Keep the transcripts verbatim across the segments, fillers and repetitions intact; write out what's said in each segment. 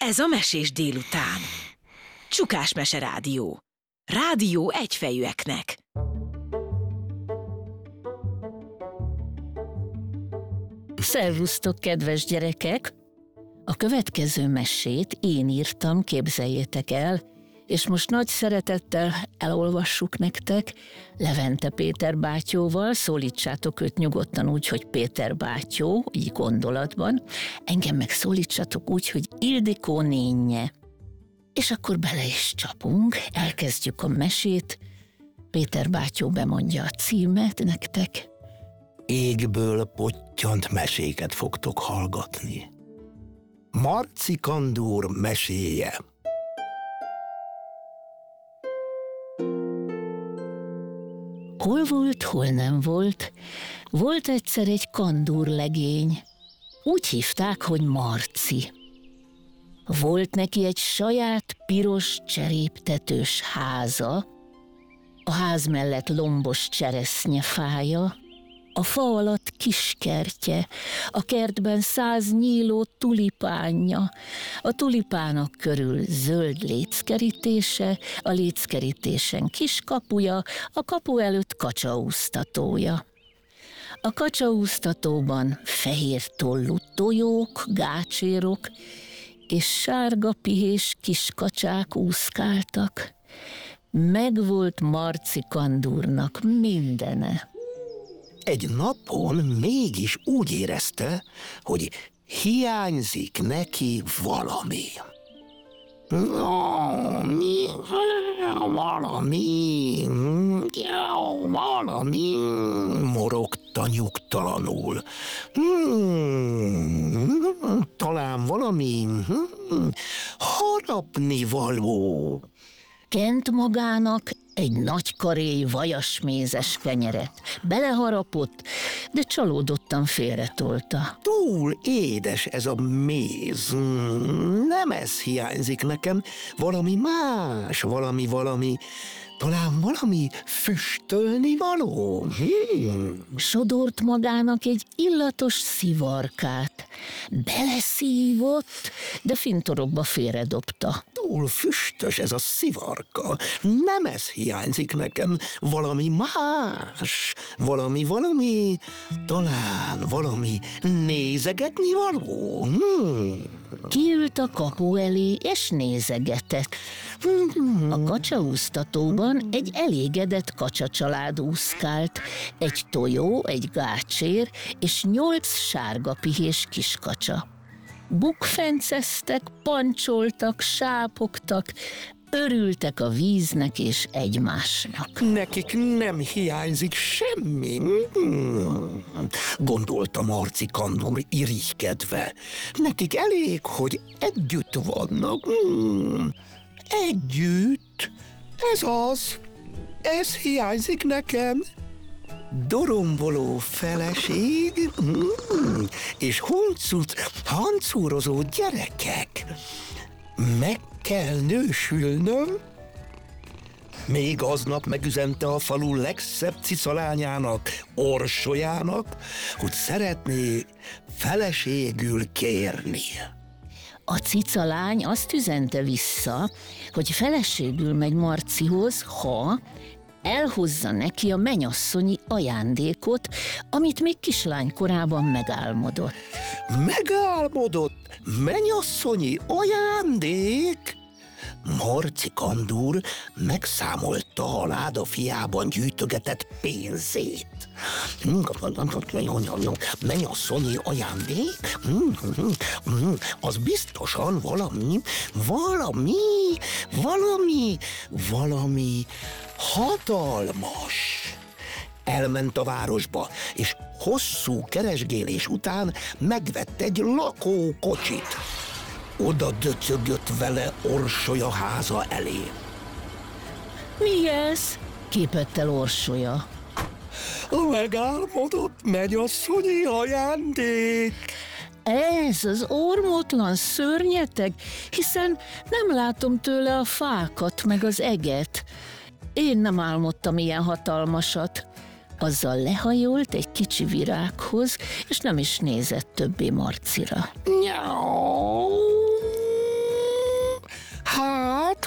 Ez a Mesés délután. Csukás Mese Rádió. Rádió egyfejűeknek. Szervusztok, kedves gyerekek! A következő mesét én írtam, képzeljétek el, és most nagy szeretettel elolvassuk nektek Levente Péter bátyóval. Szólítsátok őt nyugodtan úgy, hogy Péter bátyó, így gondolatban. Engem meg szólítsatok úgy, hogy Ildikó nénje. És akkor bele is csapunk, elkezdjük a mesét. Péter bátyó bemondja a címet nektek. Égből pottyant meséket fogtok hallgatni. Marci Kandúr meséje. Hol volt, hol nem volt, volt egyszer egy kandúr legény. Úgy hívták, hogy Marci. Volt neki egy saját piros cseréptetős háza, a ház mellett lombos cseresznyefája, a fa alatt kiskertje, a kertben száz nyíló tulipánja, a tulipánok körül zöld léckerítése, a léckerítésen kis kapuja, a kapu előtt kacsaúztatója. A kacsaúztatóban fehér tollú tojók, gácsérok és sárga pihés kiskacsák úszkáltak. Megvolt Marci Kandúrnak mindene. Egy napon mégis úgy érezte, hogy hiányzik neki valami. Valami, valami, valami, morogta nyugtalanul. Hmm, talán valami hmm, harapni való. Kent magának egy nagy karéj vajasmézes kenyeret. Beleharapott, de csalódottan félretolta. Túl édes ez a méz. Nem ez hiányzik nekem. Valami más, valami, valami... Talán valami füstölni való? Hmm. Sodort magának egy illatos szivarkát. Beleszívott, de fintorogva félredobta. Túl füstös ez a szivarka. Nem ez hiányzik nekem. Valami más. Valami, valami... Talán valami nézegetni való? Hmm. Kiült a kapu elé, és nézegetett. A kacsaúztatóban egy elégedett kacsacsalád úszkált, egy tojó, egy gácsér és nyolc sárga pihés kiskacsa. Bukfenceztek, pancsoltak, sápogtak, örültek a víznek és egymásnak. Nekik nem hiányzik semmi, gondolta Marci Kandúr irigykedve. Nekik elég, hogy együtt vannak. Együtt? Ez az. Ez hiányzik nekem. Doromboló feleség és huncut, hancúrozó gyerekek. Meg kell nősülnöm. Még aznap megüzente a falu legszebb cicalányának, Orsolyának, hogy szeretné feleségül kérni. A cicalány azt üzente vissza, hogy feleségül megy Marcihoz, ha elhozza neki a menyasszonyi ajándékot, amit még kislány korában megálmodott. Megálmodott? Menyasszonyi ajándék? Marci Kandúr megszámolta a láda fiában gyűjtögetett pénzét. Menyasszonyi ajándék? Az biztosan valami, valami, valami, valami hatalmas. Elment a városba, és hosszú keresgélés után megvett egy lakókocsit. Oda döcögött vele Orsolya háza elé. Mi ez? Képett el Orsolya. A megálmodott menyasszonyi ajándék. Ez az ormótlan szörnyeteg, hiszen nem látom tőle a fákat meg az eget. Én nem álmodtam ilyen hatalmasat. Azzal lehajolt egy kicsi virághoz, és nem is nézett többé Marcira.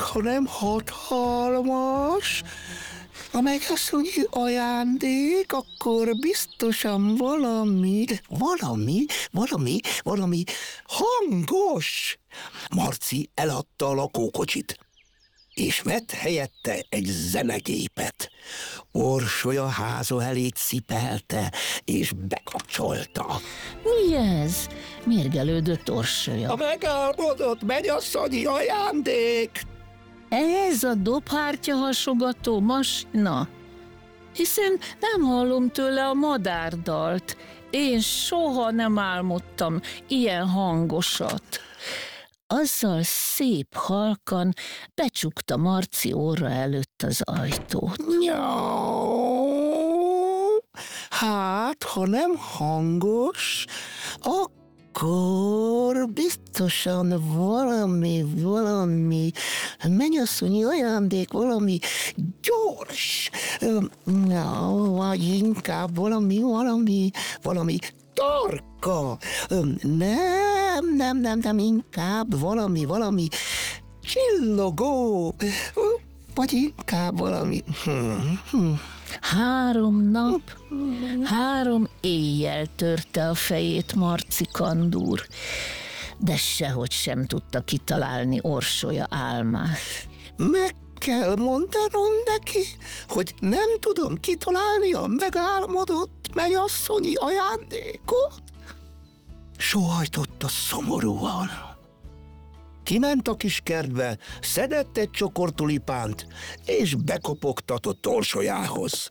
hanem hatalmas. Ha mennyasszonyi ajándék, akkor biztosan valami, valami, valami, valami hangos. Marci eladta a lakókocsit, és vett helyette egy zenegépet. Orsolya háza elét cipelte, és bekapcsolta. Mi ez? Mérgelődött Orsolya. A megálmodott mennyasszonyi ajándék! Ez a dobhártya hasogató masina? Hiszen nem hallom tőle a madárdalt. Én soha nem álmodtam ilyen hangosat. Azzal szép halkan becsukta Marci orra előtt az ajtót. Hát, ha nem hangos, akkor biztosan valami, valami mennyasszonyi ajándék, valami gyors, vagy inkább valami, valami, valami tarka. Nem, nem, nem, nem, inkább valami, valami csillogó, vagy inkább valami... Három nap, három éjjel törte a fejét Marci Kandúr, de sehogy sem tudta kitalálni Orsolya álmát. Meg kell mondanom neki, hogy nem tudom kitalálni a megálmodott mennyasszonyi ajándékot? Sóhajtotta szomorúan. Kiment a kis kertbe, szedett egy csokor tulipánt, és bekopogtatott Orsolyához.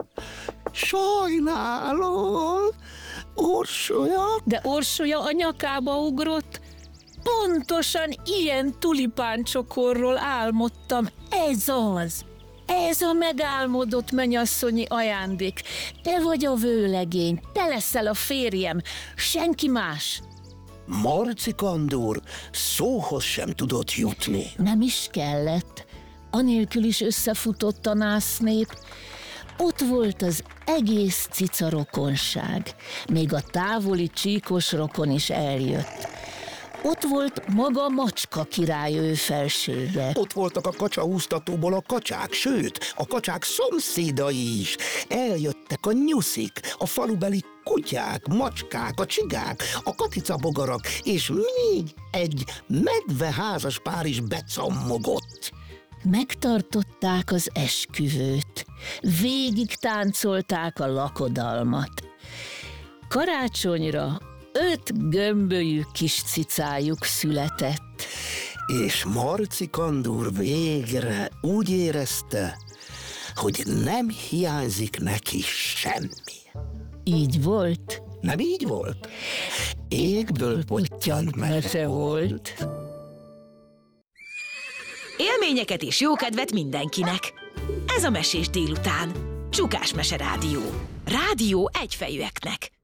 Sajnálom, Orsolya. De Orsolya a nyakába ugrott. Pontosan ilyen tulipáncsokorról álmodtam. Ez az. Ez a megálmodott mennyasszonyi ajándék. Te vagy a vőlegény, te leszel a férjem, senki más. Marci Kandúr szóhoz sem tudott jutni. Nem is kellett. Anélkül is összefutott a násznép. Ott volt az egész cica rokonság. Még a távoli csíkos rokon is eljött. Ott volt maga Macska király ő felsége. Ott voltak a kacsaúsztatóból a kacsák, sőt, a kacsák szomszédai is. Eljöttek a nyuszik, a falubeli kutyák, macskák, a csigák, a katicabogarak, és még egy medveházas pár is becammogott. Megtartották az esküvőt, végig táncolták a lakodalmat. Karácsonyra öt gömbölyű kis cicájuk született. És Marci Kandúr végre úgy érezte, hogy nem hiányzik neki semmi. Így volt. Nem így volt? Égből pottyant mese volt. Élményeket és jókedvet mindenkinek. Ez a Mesés délután. Csukás Mese Rádió. Rádió egyfejűeknek.